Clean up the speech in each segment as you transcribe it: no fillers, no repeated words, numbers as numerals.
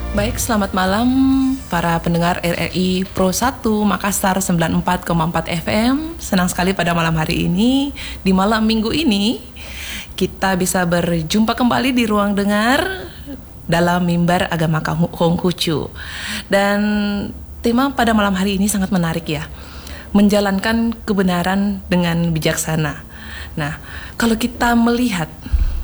Baik, selamat malam para pendengar RRI Pro 1 Makassar 94,4 FM. Senang sekali pada malam hari ini, di malam minggu ini, kita bisa berjumpa kembali di ruang dengar dalam mimbar agama Konghucu. Dan tema pada malam hari ini sangat menarik ya, menjalankan kebenaran dengan bijaksana. Nah, kalau kita melihat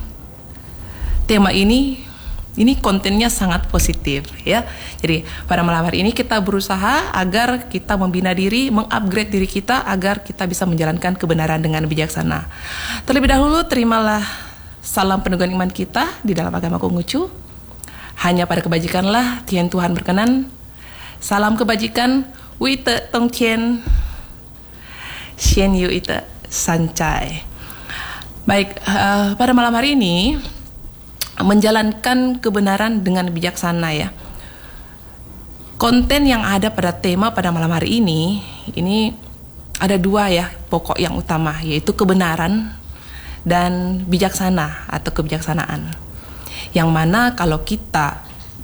tema ini kontennya sangat positif ya. Jadi pada malam hari ini kita berusaha agar kita membina diri, mengupgrade diri kita agar kita bisa menjalankan kebenaran dengan bijaksana. Terlebih dahulu terimalah salam peneguhan iman kita di dalam agama Konghucu. Hanya pada kebajikanlah Tuhan berkenan. Salam kebajikan, Wite Tong Tien, Xian Yu Ite Sancai. Baik, pada malam hari ini menjalankan kebenaran dengan bijaksana ya. Konten yang ada pada tema pada malam hari ini ada dua ya pokok yang utama, yaitu kebenaran dan bijaksana atau kebijaksanaan. Yang mana kalau kita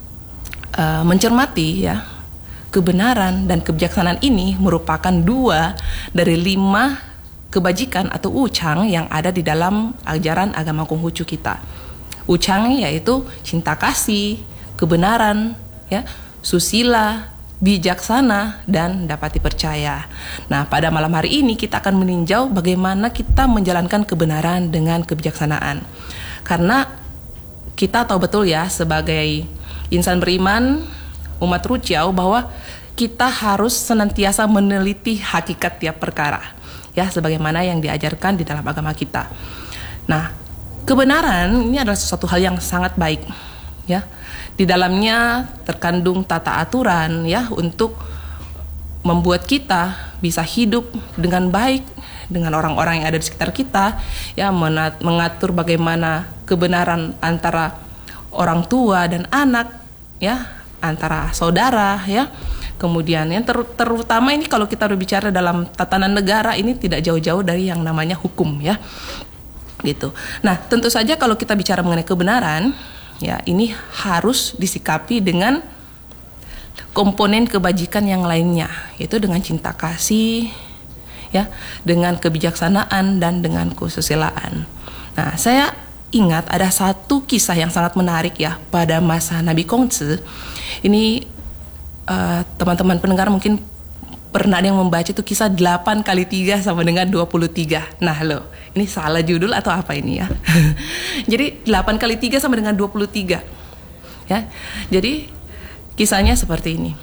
mencermati ya, kebenaran dan kebijaksanaan ini merupakan 2 dari 5 kebajikan atau ucang yang ada di dalam ajaran agama Konghucu kita. Ucang yaitu cinta kasih, kebenaran, ya, susila, bijaksana, dan dapat dipercaya. Nah, pada malam hari ini kita akan meninjau bagaimana kita menjalankan kebenaran dengan kebijaksanaan. Karena kita tahu betul ya, sebagai insan beriman, umat Ruciao, bahwa kita harus senantiasa meneliti hakikat tiap perkara, ya, sebagaimana yang diajarkan di dalam agama kita. Nah, kebenaran ini adalah sesuatu hal yang sangat baik, ya. Di dalamnya terkandung tata aturan, ya, untuk membuat kita bisa hidup dengan baik dengan orang-orang yang ada di sekitar kita, ya, mengatur bagaimana kebenaran antara orang tua dan anak, ya, antara saudara, ya. Kemudian yang terutama ini kalau kita berbicara dalam tatanan negara ini tidak jauh-jauh dari yang namanya hukum, ya. Gitu. Nah, tentu saja kalau kita bicara mengenai kebenaran, ya, ini harus disikapi dengan komponen kebajikan yang lainnya, yaitu dengan cinta kasih, ya, dengan kebijaksanaan dan dengan kesusilaan. Nah, saya ingat ada satu kisah yang sangat menarik ya pada masa Nabi Kongzi. Ini teman-teman pendengar mungkin pernah ada yang membaca itu kisah 8 kali 3 sama dengan 23. Nah loh, ini salah judul atau apa ini ya? Jadi 8 kali 3 sama dengan 23. Ya. Jadi kisahnya seperti ini.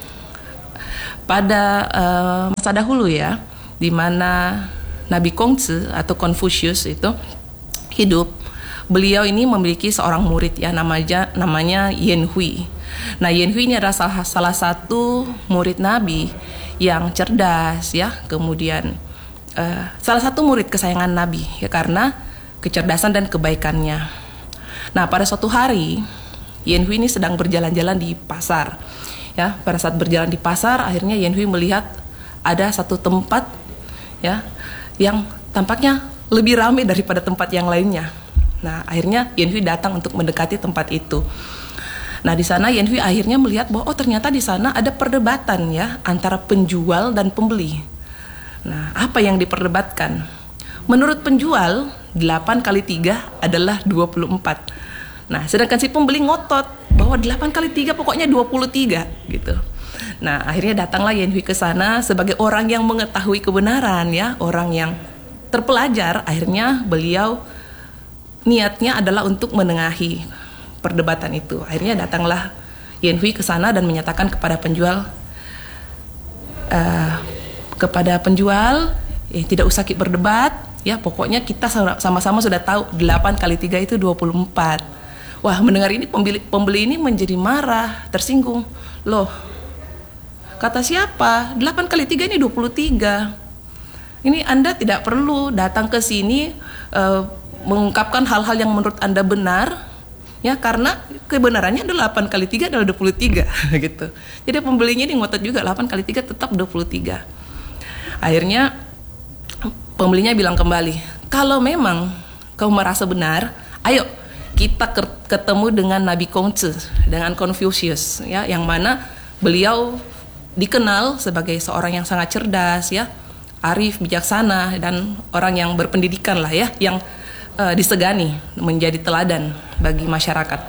Pada masa dahulu ya, di mana Nabi Kongzi atau Confucius itu hidup, beliau ini memiliki seorang murid ya, namanya Yan Hui. Nah, Yan Hui ini adalah salah satu murid Nabi yang cerdas ya, kemudian salah satu murid kesayangan Nabi ya, karena kecerdasan dan kebaikannya. Nah, pada suatu hari Yan Hui ini sedang berjalan-jalan di pasar ya. Pada saat berjalan di pasar, akhirnya Yan Hui melihat ada satu tempat ya yang tampaknya lebih ramai daripada tempat yang lainnya. Nah, akhirnya Yan Hui datang untuk mendekati tempat itu. Nah, di sana Yan Hui akhirnya melihat bahwa ternyata di sana ada perdebatan ya antara penjual dan pembeli. Nah, apa yang diperdebatkan? Menurut penjual, 8 kali 3 adalah 24. Nah, sedangkan si pembeli ngotot bahwa 8 kali 3 pokoknya 23 gitu. Nah, akhirnya datanglah Yan Hui ke sana sebagai orang yang mengetahui kebenaran ya, orang yang terpelajar. Akhirnya beliau niatnya adalah untuk menengahi perdebatan itu. Akhirnya datanglah Yan Hui ke sana dan menyatakan kepada penjual, tidak usah kita berdebat ya, pokoknya kita sama-sama sudah tahu 8 kali 3 itu 24. Wah, mendengar ini pembeli ini menjadi marah, tersinggung. Loh, kata siapa? 8 kali 3 ini 23. Ini Anda tidak perlu datang ke sini mengungkapkan hal-hal yang menurut Anda benar, ya, karena kebenarannya adalah 8 kali 3 adalah 23 gitu. Jadi pembelinya ini ngotot juga, 8 kali 3 tetap 23. Akhirnya pembelinya bilang kembali, kalau memang kau merasa benar, ayo kita ketemu dengan Nabi Kongzi, dengan Confucius, ya, yang mana beliau dikenal sebagai seorang yang sangat cerdas, ya, arif, bijaksana, dan orang yang berpendidikan lah, ya, yang disegani menjadi teladan bagi masyarakat.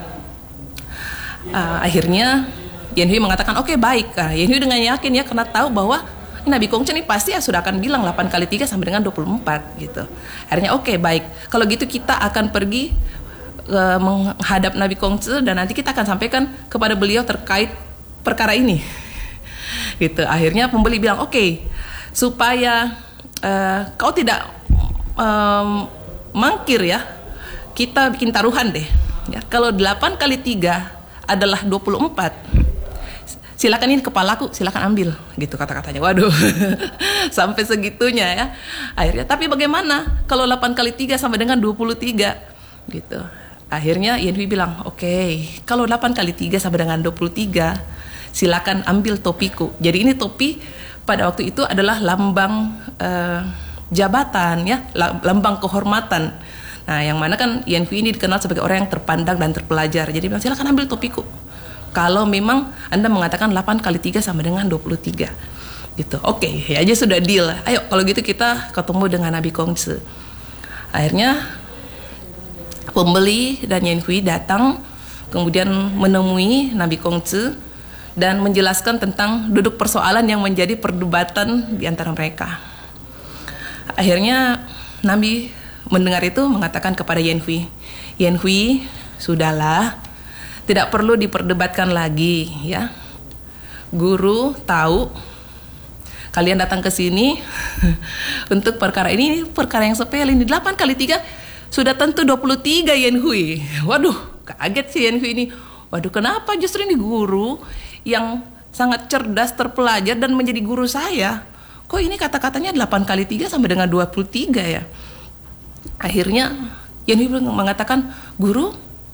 Akhirnya Yan Hui mengatakan oke, baik. Yan Hui dengan yakin, ya, karena tahu bahwa Nabi Kongzi ini pasti ya sudah akan bilang 8 kali 3 sampai dengan 24 gitu. Akhirnya oke, baik. Kalau gitu kita akan pergi menghadap Nabi Kongzi dan nanti kita akan sampaikan kepada beliau terkait perkara ini. Gitu. Akhirnya pembeli bilang oke, supaya kau tidak mangkir, ya, kita bikin taruhan deh, ya. Kalau 8 kali 3 adalah 24, silakan, ini kepalaku, silakan ambil, gitu kata-katanya. Waduh, sampai segitunya, ya. Akhirnya, tapi bagaimana kalau 8 kali 3 sampai dengan 23, gitu. Akhirnya Yan Hui bilang, oke, kalau 8 kali 3 sampai dengan 23, silakan ambil topiku. Jadi ini topi pada waktu itu adalah lambang jabatan, ya, lambang kehormatan. Nah, yang mana kan Yan Hui ini dikenal sebagai orang yang terpandang dan terpelajar. Jadi bilang, silakan ambil topiku kalau memang Anda mengatakan 8 kali 3 sama dengan 23. Gitu. Oke, ya aja sudah deal. Ayo, kalau gitu kita ketemu dengan Nabi Kongzi. Akhirnya pembeli dan Yan Hui datang, kemudian menemui Nabi Kongzi dan menjelaskan tentang duduk persoalan yang menjadi perdebatan di antara mereka. Akhirnya Nabi mendengar itu mengatakan kepada Yan Hui, sudahlah, tidak perlu diperdebatkan lagi, ya. Guru tahu kalian datang ke sini untuk perkara ini perkara yang sepele. Ini 8 kali 3 sudah tentu 23, Yan Hui. Waduh, kaget sih Yan Hui ini. Waduh, kenapa justru ini guru yang sangat cerdas, terpelajar dan menjadi guru saya? Kok ini kata-katanya 8 kali 3 sampai dengan 23, ya? Akhirnya Yan Hui mengatakan, guru,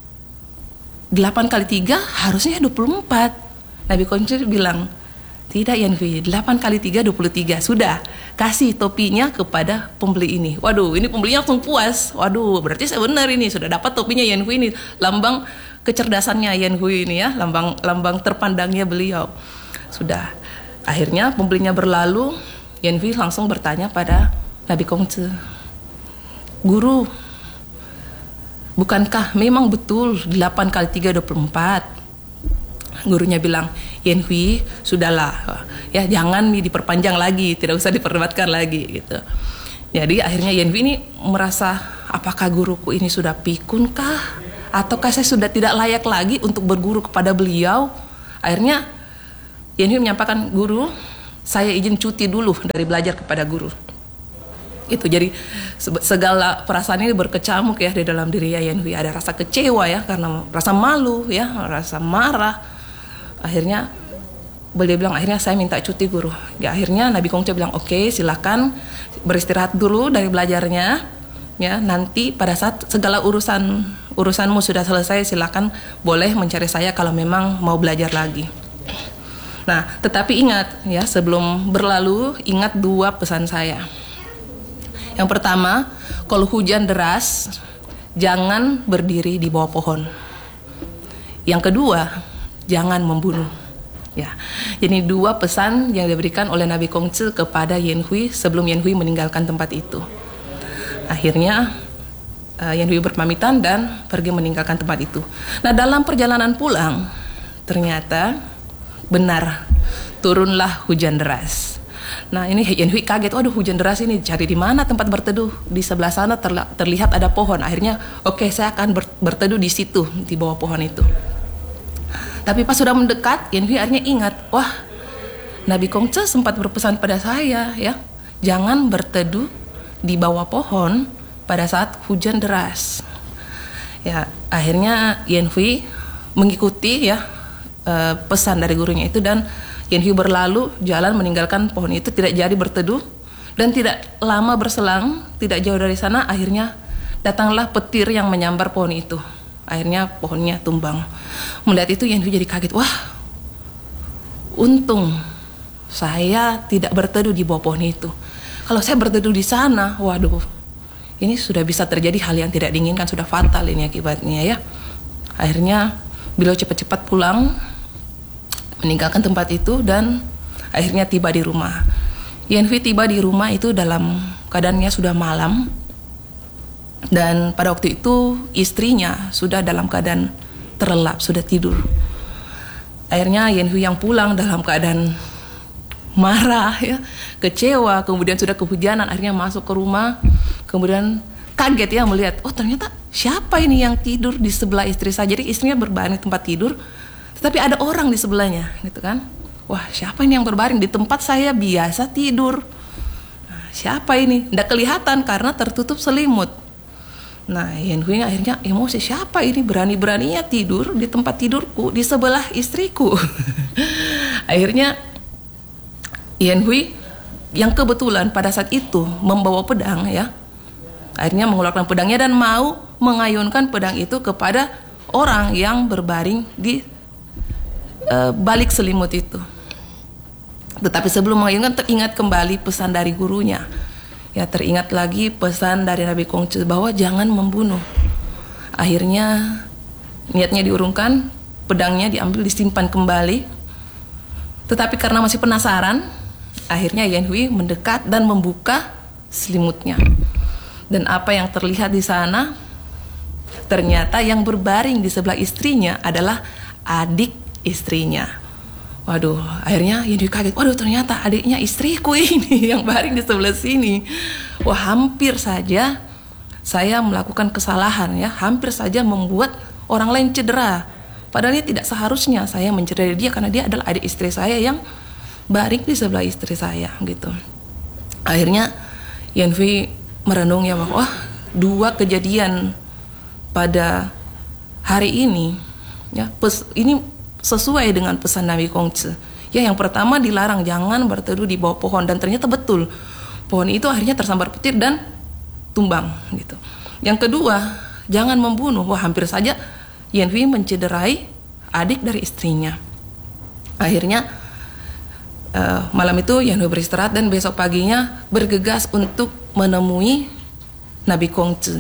8 kali 3 harusnya 24. Nabi Kongzi bilang, tidak Yan Hui, 8 kali 3 23. Sudah, kasih topinya kepada pembeli ini. Waduh, ini pembelinya langsung puas. Waduh, berarti saya benar ini, sudah dapat topinya Yan Hui ini. Lambang kecerdasannya Yan Hui ini, ya, lambang terpandangnya beliau. Sudah. Akhirnya pembelinya berlalu, Yan Hui langsung bertanya pada Nabi Kongzi, guru, bukankah memang betul 8 kali 3 24? Gurunya bilang, Yan Hui, sudahlah, ya, jangan diperpanjang lagi, tidak usah diperdebatkan lagi, gitu. Jadi akhirnya Yan Hui ini merasa, apakah guruku ini sudah pikun kah? Ataukah saya sudah tidak layak lagi untuk berguru kepada beliau? Akhirnya Yan Hui menyampaikan, guru, saya izin cuti dulu dari belajar kepada guru. Itu jadi segala perasaan ini berkecamuk, ya, di dalam diri Yan Hui. Ada rasa kecewa, ya, karena rasa malu, ya, rasa marah. Akhirnya beliau bilang, akhirnya saya minta cuti guru. Ya, akhirnya Nabi Kongzi bilang, oke, silakan beristirahat dulu dari belajarnya, ya. Nanti pada saat segala urusanmu sudah selesai, silakan boleh mencari saya kalau memang mau belajar lagi. Nah, tetapi ingat, ya, sebelum berlalu, ingat 2 pesan saya. Yang pertama, kalau hujan deras, jangan berdiri di bawah pohon. Yang kedua, jangan membunuh. Ya, jadi 2 pesan yang diberikan oleh Nabi Kongzi kepada Yan Hui sebelum Yan Hui meninggalkan tempat itu. Akhirnya Yan Hui berpamitan dan pergi meninggalkan tempat itu. Nah, dalam perjalanan pulang, ternyata benar turunlah hujan deras. Nah, ini Yan Hui kaget, waduh, hujan deras ini, cari di mana tempat berteduh? Di sebelah sana terlihat ada pohon. Akhirnya, oke, saya akan berteduh di situ, di bawah pohon itu. Tapi pas sudah mendekat, Yan Hui akhirnya ingat, wah, Nabi Kongzi sempat berpesan pada saya, ya, jangan berteduh di bawah pohon pada saat hujan deras. Ya, akhirnya Yan Hui mengikuti, ya, pesan dari gurunya itu, dan Yan Hui berlalu jalan meninggalkan pohon itu, tidak jadi berteduh, dan tidak lama berselang, tidak jauh dari sana, akhirnya datanglah petir yang menyambar pohon itu. Akhirnya pohonnya tumbang. Melihat itu Yan Hui jadi kaget. Wah, untung saya tidak berteduh di bawah pohon itu. Kalau saya berteduh di sana, waduh, ini sudah bisa terjadi hal yang tidak diinginkan, sudah fatal ini akibatnya, ya. Akhirnya beliau cepat-cepat pulang, meninggalkan tempat itu, dan akhirnya tiba di rumah. Yen Hui tiba di rumah itu dalam keadaannya sudah malam, dan pada waktu itu istrinya sudah dalam keadaan terlelap, sudah tidur. Akhirnya Yen Hui yang pulang dalam keadaan marah, ya, kecewa, kemudian sudah kehujanan, akhirnya masuk ke rumah, kemudian kaget ya melihat, oh ternyata siapa ini yang tidur di sebelah istri saya. Jadi istrinya berbaring di tempat tidur, tetapi ada orang di sebelahnya, gitu kan. Wah, siapa ini yang berbaring di tempat saya biasa tidur? Nah, siapa ini? Tidak kelihatan karena tertutup selimut. Nah, Yen Hui akhirnya emosi, siapa ini berani-beraninya tidur di tempat tidurku di sebelah istriku? Akhirnya Yen Hui yang kebetulan pada saat itu membawa pedang, ya, akhirnya mengeluarkan pedangnya dan mau mengayunkan pedang itu kepada orang yang berbaring di balik selimut itu. Tetapi sebelum mengayunkan, teringat kembali pesan dari gurunya. Ya, teringat lagi pesan dari Nabi Kongzi bahwa jangan membunuh. Akhirnya niatnya diurungkan, pedangnya diambil, disimpan kembali. Tetapi karena masih penasaran, akhirnya Yen Hui mendekat dan membuka selimutnya. Dan apa yang terlihat di sana, ternyata yang berbaring di sebelah istrinya adalah adik istrinya. Waduh, akhirnya Yen Hui kaget. Waduh, ternyata adiknya istriku ini yang baring di sebelah sini. Wah, hampir saja saya melakukan kesalahan, ya. Hampir saja membuat orang lain cedera. Padahal ini tidak seharusnya saya mencederai dia, karena dia adalah adik istri saya yang baring di sebelah istri saya, gitu. Akhirnya Yen Hui merenung, ya, bahwa dua kejadian pada hari ini, ya, ini sesuai dengan pesan Nabi Kongzi. Ya, yang pertama dilarang jangan berteduh di bawah pohon, dan ternyata betul pohon itu akhirnya tersambar petir dan tumbang, gitu. Yang kedua, jangan membunuh. Wah, hampir saja Yen Hui mencederai adik dari istrinya. Akhirnya malam itu Yen Hui beristirahat dan besok paginya bergegas untuk menemui Nabi Kongzi.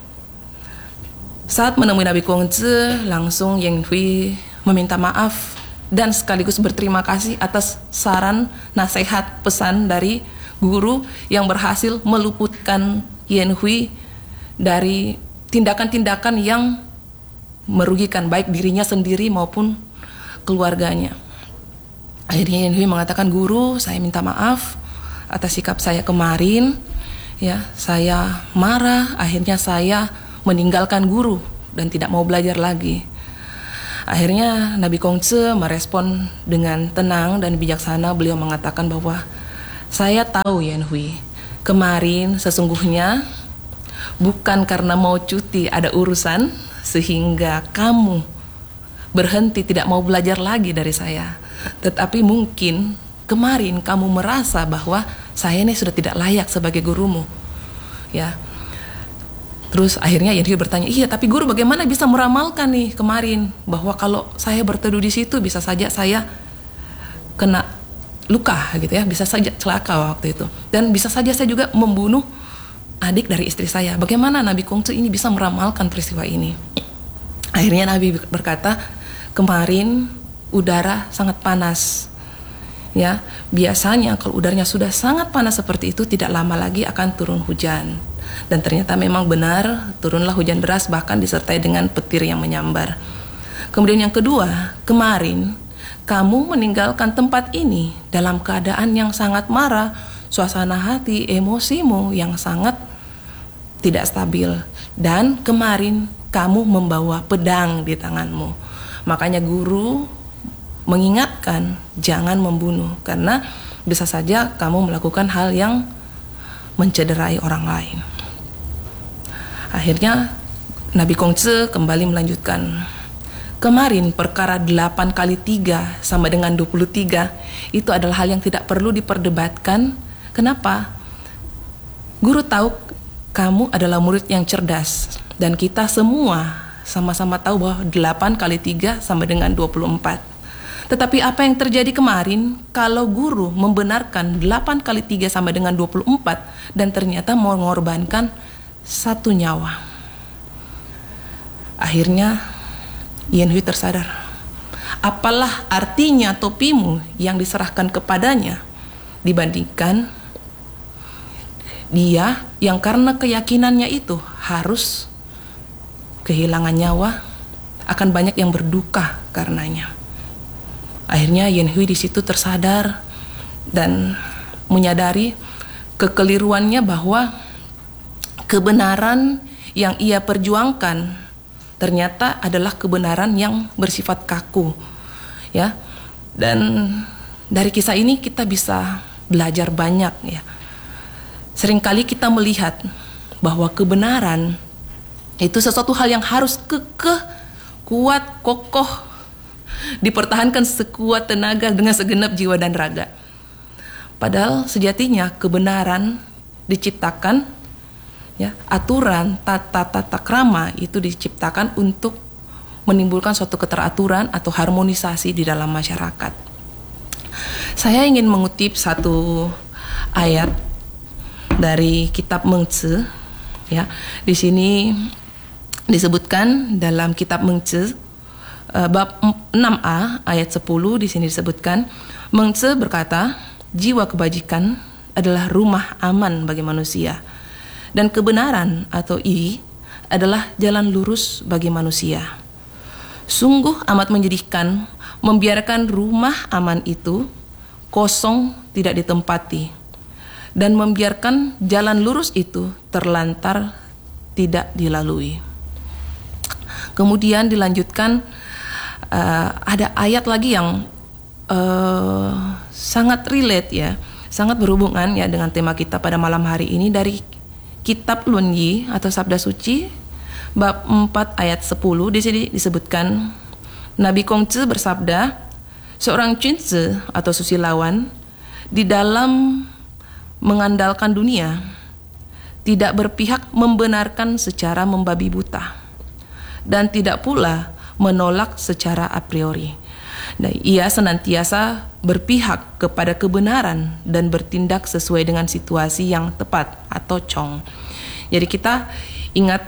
Saat menemui Nabi Kongzi, langsung Yen Hui meminta maaf dan sekaligus berterima kasih atas saran, nasihat, pesan dari guru yang berhasil meluputkan Yen Hui dari tindakan-tindakan yang merugikan baik dirinya sendiri maupun keluarganya. Akhirnya Yen Hui mengatakan, guru, saya minta maaf atas sikap saya kemarin, ya, saya marah, akhirnya saya meninggalkan guru dan tidak mau belajar lagi. Akhirnya Nabi Kongzi merespon dengan tenang dan bijaksana. Beliau mengatakan bahwa saya tahu Yen Hui, kemarin sesungguhnya bukan karena mau cuti ada urusan sehingga kamu berhenti tidak mau belajar lagi dari saya. Tetapi mungkin kemarin kamu merasa bahwa saya ini sudah tidak layak sebagai gurumu, ya. Terus akhirnya Yen Hui bertanya, iya tapi guru bagaimana bisa meramalkan nih kemarin bahwa kalau saya berteduh di situ bisa saja saya kena luka, gitu ya, bisa saja celaka waktu itu, dan bisa saja saya juga membunuh adik dari istri saya. Bagaimana Nabi Kongzi ini bisa meramalkan peristiwa ini? Akhirnya Nabi berkata, kemarin udara sangat panas, ya. Biasanya kalau udaranya sudah sangat panas seperti itu, tidak lama lagi akan turun hujan. Dan ternyata memang benar, turunlah hujan deras, bahkan disertai dengan petir yang menyambar. Kemudian yang kedua, kemarin kamu meninggalkan tempat ini dalam keadaan yang sangat marah, suasana hati, emosimu yang sangat tidak stabil. Dan kemarin kamu membawa pedang di tanganmu. Makanya guru mengingatkan jangan membunuh, karena bisa saja kamu melakukan hal yang mencederai orang lain. Akhirnya Nabi Kongzi kembali melanjutkan, kemarin perkara 8 kali 3 sama dengan 23 itu adalah hal yang tidak perlu diperdebatkan. Kenapa? Guru tahu kamu adalah murid yang cerdas, dan kita semua sama-sama tahu bahwa 8 kali 3 sama dengan 24. Tetapi apa yang terjadi kemarin, kalau guru membenarkan 8 kali 3 sama dengan 24 dan ternyata mengorbankan 1 nyawa. Akhirnya Yen Hui tersadar, apalah artinya topimu yang diserahkan kepadanya dibandingkan dia yang karena keyakinannya itu harus kehilangan nyawa, akan banyak yang berduka karenanya. Akhirnya Yen Hui di situ tersadar dan menyadari kekeliruannya bahwa kebenaran yang ia perjuangkan ternyata adalah kebenaran yang bersifat kaku, ya. Dan dari kisah ini kita bisa belajar banyak, ya. Seringkali kita melihat bahwa kebenaran itu sesuatu hal yang harus kekeh, kuat, kokoh, dipertahankan sekuat tenaga dengan segenap jiwa dan raga. Padahal sejatinya kebenaran diciptakan, ya, aturan, tata krama itu diciptakan untuk menimbulkan suatu keteraturan atau harmonisasi di dalam masyarakat. Saya ingin mengutip satu ayat dari kitab Mengzi, ya. Di sini disebutkan dalam kitab Mengzi bab 6a ayat 10, di sini disebutkan Mengzi berkata, jiwa kebajikan adalah rumah aman bagi manusia dan kebenaran atau I adalah jalan lurus bagi manusia. Sungguh amat menyedihkan membiarkan rumah aman itu kosong tidak ditempati dan membiarkan jalan lurus itu terlantar tidak dilalui. Kemudian dilanjutkan ada ayat lagi yang sangat relate, ya, sangat berhubungan, ya, dengan tema kita pada malam hari ini dari kitab Lun Yi atau Sabda Suci bab 4 ayat 10. Di sini disebutkan Nabi Kongzi bersabda, seorang Cunzi atau susilawan di dalam mengandalkan dunia tidak berpihak membenarkan secara membabi buta dan tidak pula menolak secara a priori. Nah, ia senantiasa berpihak kepada kebenaran dan bertindak sesuai dengan situasi yang tepat atau cong. Jadi kita ingat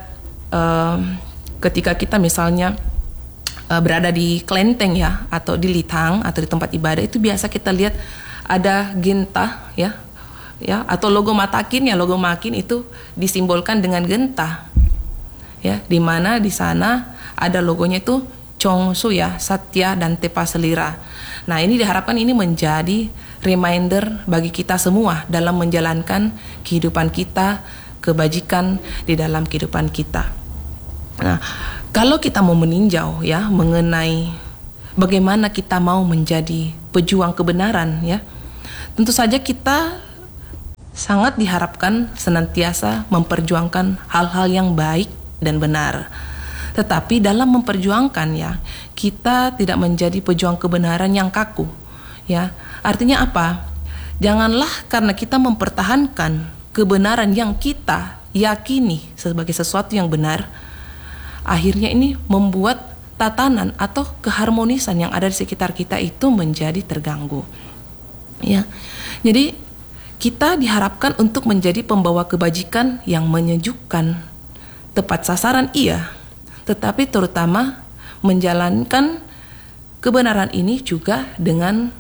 ketika kita misalnya berada di kelenteng, ya, atau di litang atau di tempat ibadah, itu biasa kita lihat ada genta, ya, atau logo matakin, ya, logo makin itu disimbolkan dengan genta, ya, di mana di sana ada logonya itu Chongsu, ya, Satya dan Tepa Selira. Nah, ini diharapkan ini menjadi reminder bagi kita semua dalam menjalankan kehidupan kita, kebajikan di dalam kehidupan kita. Nah, kalau kita mau meninjau, ya, mengenai bagaimana kita mau menjadi pejuang kebenaran, ya, tentu saja kita sangat diharapkan senantiasa memperjuangkan hal-hal yang baik dan benar. Tetapi dalam memperjuangkan, ya, kita tidak menjadi pejuang kebenaran yang kaku, ya. Artinya apa? Janganlah karena kita mempertahankan kebenaran yang kita yakini sebagai sesuatu yang benar, akhirnya ini membuat tatanan atau keharmonisan yang ada di sekitar kita itu menjadi terganggu, ya. Jadi kita diharapkan untuk menjadi pembawa kebajikan yang menyejukkan, tepat sasaran, iya, tetapi terutama menjalankan kebenaran ini juga dengan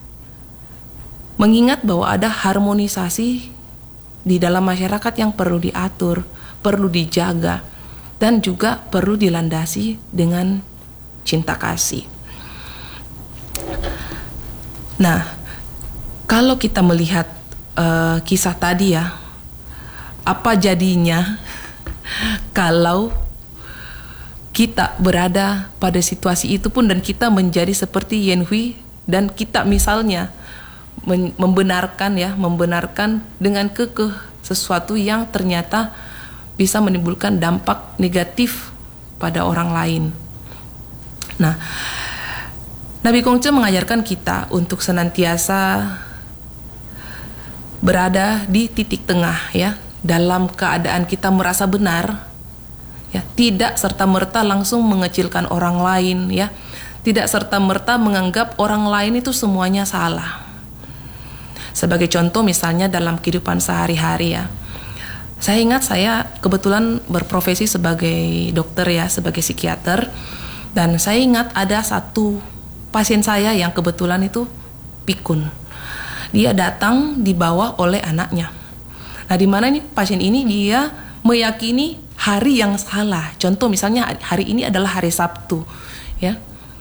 mengingat bahwa ada harmonisasi di dalam masyarakat yang perlu diatur, perlu dijaga, dan juga perlu dilandasi dengan cinta kasih. Nah, kalau kita melihat kisah tadi, ya, apa jadinya kalau kita berada pada situasi itu pun dan kita menjadi seperti Yen Hui dan kita misalnya membenarkan dengan kekeh sesuatu yang ternyata bisa menimbulkan dampak negatif pada orang lain. Nah, Nabi Kongzi mengajarkan kita untuk senantiasa berada di titik tengah, ya, dalam keadaan kita merasa benar, ya, tidak serta-merta langsung mengecilkan orang lain, ya, tidak serta-merta menganggap orang lain itu semuanya salah. Sebagai contoh misalnya dalam kehidupan sehari-hari, ya, saya ingat saya kebetulan berprofesi sebagai dokter, ya, sebagai psikiater. Dan saya ingat ada satu pasien saya yang kebetulan itu pikun. Dia datang dibawa oleh anaknya. Nah, di mana nih pasien ini dia meyakini hari yang salah. Contoh misalnya hari ini adalah hari Sabtu, ya.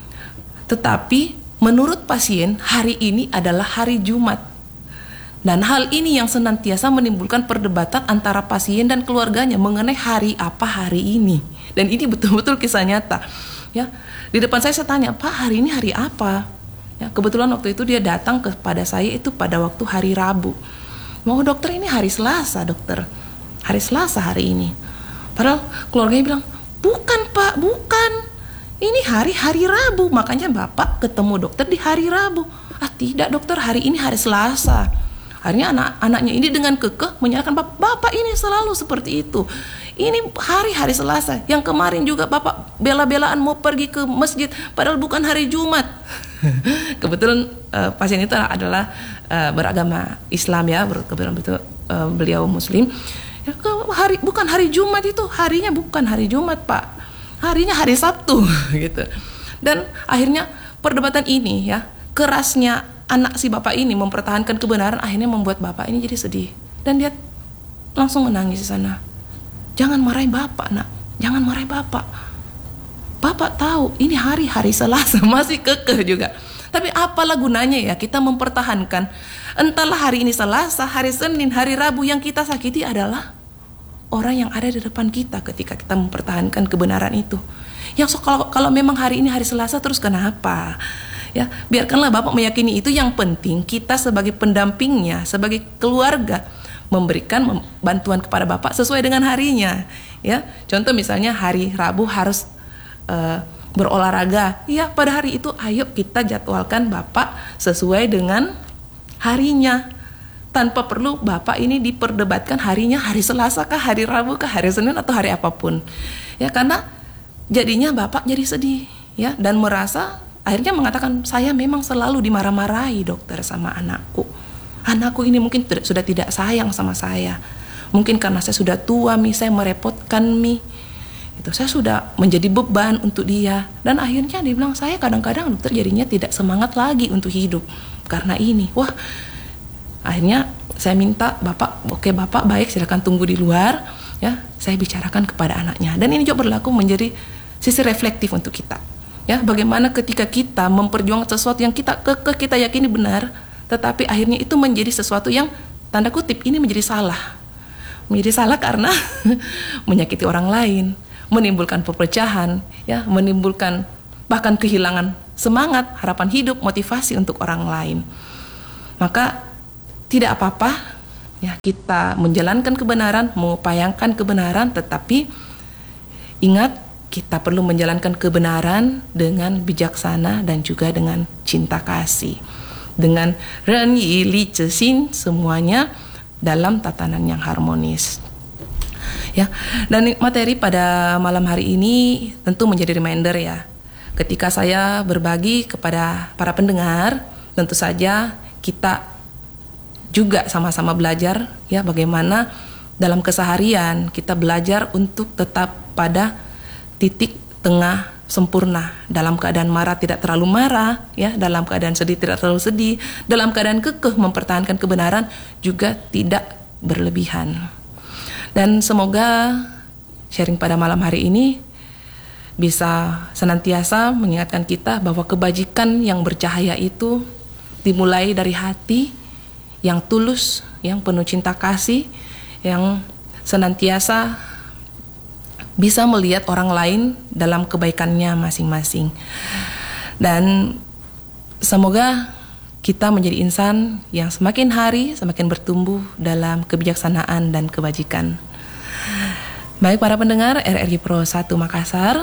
Tetapi menurut pasien hari ini adalah hari Jumat. Dan hal ini yang senantiasa menimbulkan perdebatan antara pasien dan keluarganya mengenai hari apa hari ini. Dan ini betul-betul kisah nyata. Ya, di depan saya tanya, Pak, hari ini hari apa? Ya, kebetulan waktu itu dia datang kepada saya itu pada waktu hari Rabu. Mau dokter, ini hari Selasa, dokter. Hari Selasa hari ini. Padahal keluarganya bilang, bukan Pak, bukan. Ini hari Rabu. Makanya Bapak ketemu dokter di hari Rabu. Ah, tidak dokter, hari ini hari Selasa. Akhirnya anaknya ini dengan kekeh menyatakan, Bapak ini selalu seperti itu. Ini hari Selasa. Yang kemarin juga Bapak bela-belaan mau pergi ke masjid, padahal bukan hari Jumat. Kebetulan pasien itu adalah beragama Islam, ya, kebetulan beliau Muslim. Ya, bukan hari Jumat itu, harinya bukan hari Jumat Pak, harinya hari Sabtu, gitu. Dan akhirnya perdebatan ini, ya, kerasnya anak si bapak ini mempertahankan kebenaran akhirnya membuat bapak ini jadi sedih dan dia langsung menangis di sana. Jangan marahi bapak, nak, jangan marahi bapak. Bapak tahu ini hari Selasa, masih kekeh juga. Tapi apalah gunanya ya kita mempertahankan, entahlah hari ini Selasa, hari Senin, hari Rabu, yang kita sakiti adalah orang yang ada di depan kita ketika kita mempertahankan kebenaran itu. Yang kalau memang hari ini hari Selasa, terus kenapa? Ya, biarkanlah Bapak meyakini itu. Yang penting kita sebagai pendampingnya, sebagai keluarga, memberikan bantuan kepada Bapak sesuai dengan harinya. Ya, contoh misalnya hari Rabu harus berolahraga. Ya, pada hari itu ayo kita jadwalkan Bapak sesuai dengan harinya. Tanpa perlu Bapak ini diperdebatkan harinya hari Selasa kah, hari Rabu kah, hari Senin atau hari apapun. Ya, karena jadinya Bapak jadi sedih, ya, dan merasa akhirnya mengatakan, saya memang selalu dimarah-marahi dokter sama anakku. Anakku ini mungkin sudah tidak sayang sama saya. Mungkin karena saya sudah tua, saya merepotkan itu. Saya sudah menjadi beban untuk dia. Dan akhirnya dia bilang, saya kadang-kadang dokter jadinya tidak semangat lagi untuk hidup karena ini. Wah, akhirnya saya minta Bapak, oke Bapak baik, silakan tunggu di luar, ya. Saya bicarakan kepada anaknya. Dan ini juga berlaku menjadi sisi reflektif untuk kita. Ya, bagaimana ketika kita memperjuangkan sesuatu yang kita yakini benar, tetapi akhirnya itu menjadi sesuatu yang tanda kutip ini menjadi salah. Menjadi salah karena menyakiti orang lain, menimbulkan perpecahan, ya, menimbulkan bahkan kehilangan semangat, harapan hidup, motivasi untuk orang lain. Maka tidak apa-apa, ya, kita menjalankan kebenaran, mengupayakan kebenaran, tetapi ingat, kita perlu menjalankan kebenaran dengan bijaksana dan juga dengan cinta kasih. Dengan ren yi li zhi xin, semuanya dalam tatanan yang harmonis. Ya, dan materi pada malam hari ini tentu menjadi reminder, ya. Ketika saya berbagi kepada para pendengar, tentu saja kita juga sama-sama belajar, ya, bagaimana dalam keseharian kita belajar untuk tetap pada titik tengah sempurna. Dalam keadaan marah tidak terlalu marah, ya, dalam keadaan sedih tidak terlalu sedih, dalam keadaan kekeh mempertahankan kebenaran juga tidak berlebihan. Dan semoga sharing pada malam hari ini bisa senantiasa mengingatkan kita bahwa kebajikan yang bercahaya itu dimulai dari hati yang tulus, yang penuh cinta kasih, yang senantiasa bisa melihat orang lain dalam kebaikannya masing-masing. Dan semoga kita menjadi insan yang semakin hari semakin bertumbuh dalam kebijaksanaan dan kebajikan. Baik para pendengar RRI Pro 1 Makassar,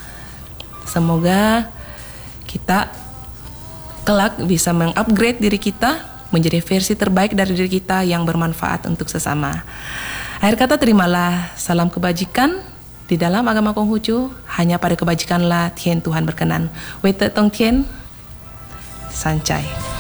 semoga kita kelak bisa mengupgrade diri kita menjadi versi terbaik dari diri kita yang bermanfaat untuk sesama. Akhir kata, terimalah salam kebajikan. Di dalam agama Konghucu, hanya pada kebajikanlah Tien Tuhan berkenan. Wei Te Tong Tien, Sancai.